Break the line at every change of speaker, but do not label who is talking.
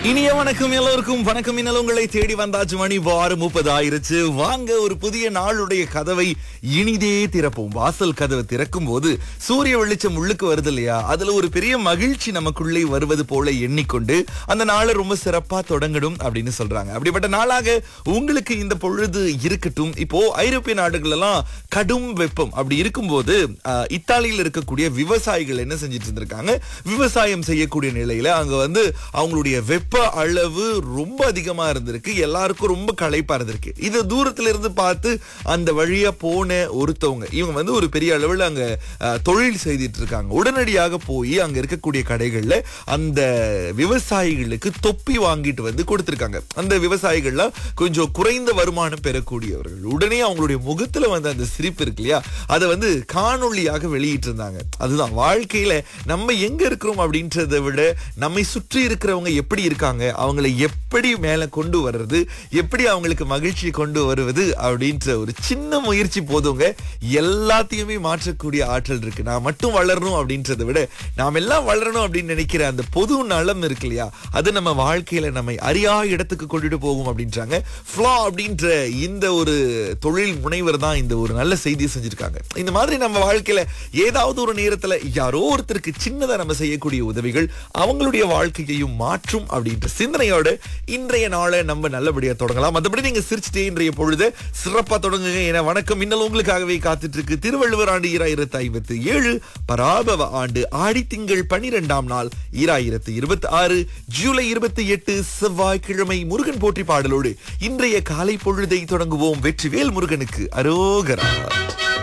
இனிய வணக்கம் எல்லோருக்கும். வணக்கம் இன்னல் உங்களை தேடி வந்தாச்சு. மணி 6:30 ஆயிருச்சு. வாங்க ஒரு புதிய நாளுடைய கதவை இனிதே திறப்போம். வாசல் கதவை திறக்கும் போது சூரிய வெளிச்சம் உள்ளுக்கு வருது இல்லையா, அதுல ஒரு பெரிய மகிழ்ச்சி நமக்குள்ளே வருவது போல எண்ணிக்கொண்டு அந்த நாளை ரொம்ப சிறப்பா தொடங்கணும் அப்படின்னு சொல்றாங்க. அப்படிப்பட்ட நாளாக உங்களுக்கு இந்த பொழுது இருக்கட்டும். இப்போ ஐரோப்பிய நாடுகள் எல்லாம் கடும் வெப்பம் அப்படி இருக்கும்போது இத்தாலியில் இருக்கக்கூடிய விவசாயிகள் என்ன செஞ்சிட்டு இருந்திருக்காங்க, விவசாயம் செய்யக்கூடிய நிலையில அங்க அவங்களுடைய வெப்ப அளவு ரொம்ப அதிகமா இருந்திருக்கு. எல்லாருக்கும் ரொம்ப களைப்பா இருந்திருக்கு. இது தூரத்துல இருந்து பார்த்து அந்த வழியா போன ஒருத்தவங்க இவங்க ஒரு பெரிய அளவில் அங்க தொழில் செய்துட்டு இருக்காங்க. உடனடியாக போய் அங்க இருக்கக்கூடிய கடைகள்ல அந்த விவசாயிகளுக்கு தொப்பி வாங்கிட்டு கொடுத்திருக்காங்க. அந்த விவசாயிகள்லாம் கொஞ்சம் குறைந்த வருமானம் பெறக்கூடியவர்கள். உடனே அவங்களுடைய முகத்துல அந்த சிரிப்பு இருக்கு இல்லையா, அதை காணொளியாக வெளியிட்டு இருந்தாங்க. அதுதான் வாழ்க்கையில நம்ம எங்க இருக்கிறோம் அப்படின்றத விட நம்மை சுற்றி இருக்கிறவங்க எப்படி இருக்காங்க, அவங்களை எப்படி மேல கொண்டு வர்றது, எப்படி அவங்களுக்கு மகிழ்ச்சி கொண்டு வருவது அப்படின்ற ஒரு சின்ன முயற்சி போதுங்க எல்லாத்தையுமே மாற்றக்கூடிய ஆற்றல் இருக்கு. நான் மட்டும் வளரணும் அப்படின்றத விட நாம் எல்லாம் வளரணும் அப்படின்னு நினைக்கிற அந்த பொது நலம் இருக்கு இல்லையா, அது நம்ம வாழ்க்கையில நம்மை அறியா இடத்துக்கு கொண்டுட்டு போகும் அப்படின்றாங்க. ஃப்ளா அப்படின்ற இந்த ஒரு தொழில் முனைவர் தான் இந்த ஒரு நல்ல செய்தியை செஞ்சிருக்காங்க. இந்த மாதிரி நம்ம வாழ்க்கையில ஏதாவது ஒரு நேரத்துல யாரோ ஒருத்தருக்கு சின்னதா நம்ம செய்யக்கூடிய உதவிகள் அவங்களுடைய வாழ்க்கையையும் மாற்றும் அப்படின்ற சிந்தனையோட இன்றைய நாளை நம்ம நல்லபடியா தொடங்கலாம். மற்றபடி நீங்க சிரிச்சுட்டே இன்றைய பொழுது சிறப்பா தொடங்குங்க. ஏன்னா வணக்கம் இன்னல் உங்களுக்காகவே காத்துட்டு இருக்கு. திருவள்ளுவர் ஆண்டு 2057, பராபவ ஆண்டு ஆடித்திங்கள் 12ஆம் நாள் 2026, ஜூலை 28 செவ்வாய்க்கிழமை முருகன் போற்றி பாடலோடு இன்றைய காலை பொழுதை தொடங்குவோம். வெற்றிவேல் முருகனுக்கு அரோகரா.